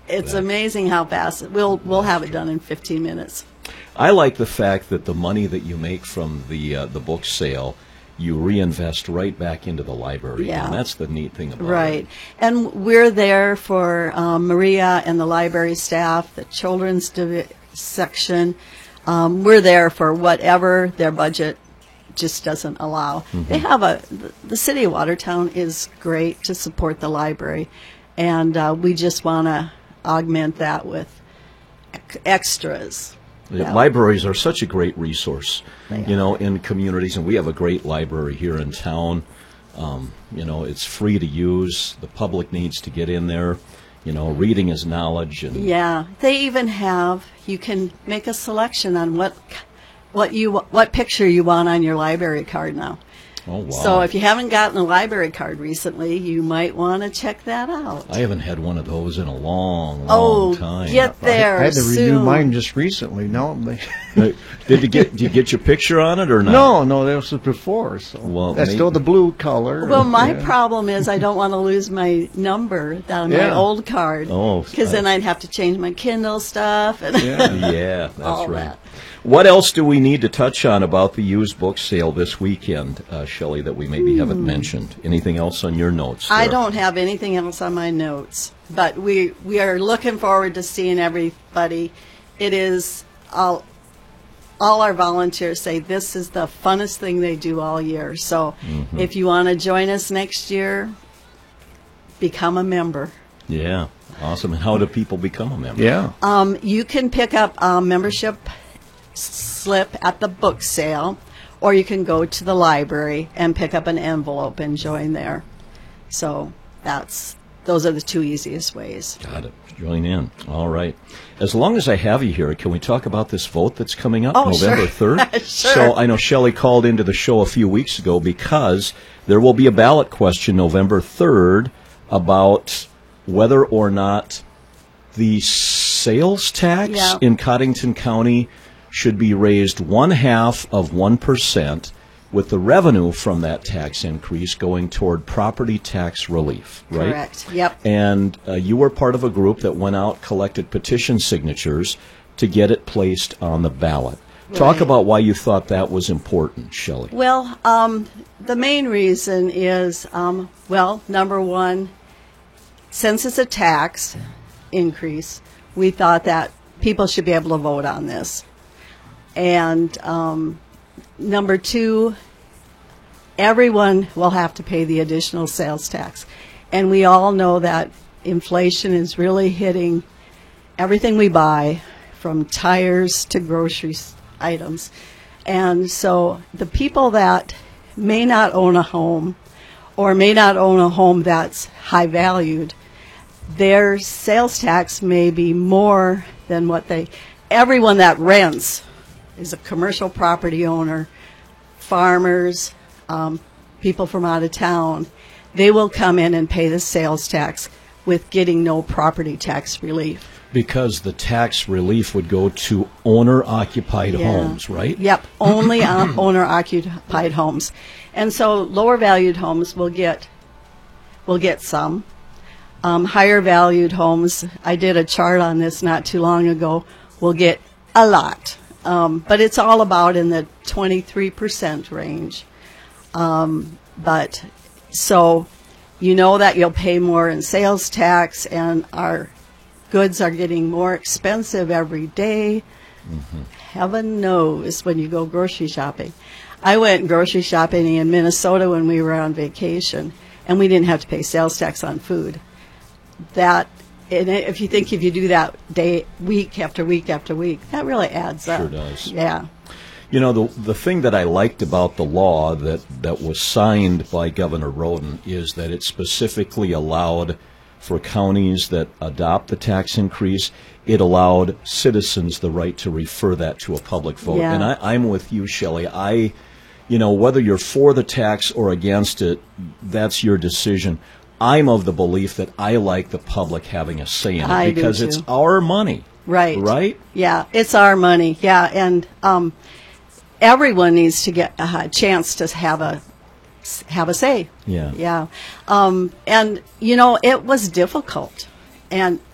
It's amazing how fast we'll have it done in 15 minutes. I like the fact that the money that you make from the book sale, you reinvest right back into the library. Yeah. And that's the neat thing about it. Right. And we're there for Maria and the library staff, the children's section. We're there for whatever their budget just doesn't allow. They have the city of Watertown is great to support the library, and we just want to augment that with extras. Yeah. Libraries are such a great resource, in communities, and we have a great library here in town. It's free to use. The public needs to get in there. Reading is knowledge. And yeah, they even have. You can make a selection on what picture you want on your library card now. Oh, wow. So if you haven't gotten a library card recently, you might want to check that out. I haven't had one of those in a long time. Get there I had to soon. renew mine just recently. No, Did you get your picture on it or not? No, that was before. So well, that's still the blue color. Well, my problem is I don't want to lose my number on my old card. Oh, because then I'd have to change my Kindle stuff. And yeah, that's all right. That. What else do we need to touch on about the used book sale this weekend, Shelley, that we maybe haven't mentioned? Anything else on your notes there? I don't have anything else on my notes, but we are looking forward to seeing everybody. It is all our volunteers say this is the funnest thing they do all year. So if you want to join us next year, become a member. Yeah, awesome. And how do people become a member? Yeah. You can pick up a membership slip at the book sale, or you can go to the library and pick up an envelope and join there. So those are the two easiest ways. Got it. Join in. All right. As long as I have you here, can we talk about this vote that's coming up November 3rd? Sure. So I know Shelley called into the show a few weeks ago because there will be a ballot question November 3rd about whether or not the sales tax in Cottington County should be raised 0.5%, with the revenue from that tax increase going toward property tax relief, right? Correct. Yep. And you were part of a group that went out, collected petition signatures to get it placed on the ballot. Right. Talk about why you thought that was important, Shelley. Well, the main reason is, number one, since it's a tax increase, we thought that people should be able to vote on this. And number two, everyone will have to pay the additional sales tax. And we all know that inflation is really hitting everything we buy, from tires to grocery items. And so the people that may not own a home or may not own a home that's high valued, their sales tax may be more than everyone that rents is a commercial property owner, farmers, people from out of town. They will come in and pay the sales tax with getting no property tax relief. Because the tax relief would go to owner-occupied homes, right? Yep, only owner-occupied homes. And so lower-valued homes will get some. Higher-valued homes, I did a chart on this not too long ago, will get a lot. But it's all about in the 23% range. But so you know that you'll pay more in sales tax, and our goods are getting more expensive every day. Heaven knows when you go grocery shopping. I went grocery shopping in Minnesota when we were on vacation, and we didn't have to pay sales tax on food. And if you do that week after week after week, that really adds up. Sure does. Yeah. You know, the thing that I liked about the law that was signed by Governor Roden is that it specifically allowed for counties that adopt the tax increase, it allowed citizens the right to refer that to a public vote. Yeah. And I'm with you, Shelley. Whether you're for the tax or against it, that's your decision. I'm of the belief that I like the public having a say in it because it's our money. Right. Right? Yeah, it's our money. Yeah, and everyone needs to get a chance to have a say. Yeah. Yeah. And, it was difficult. And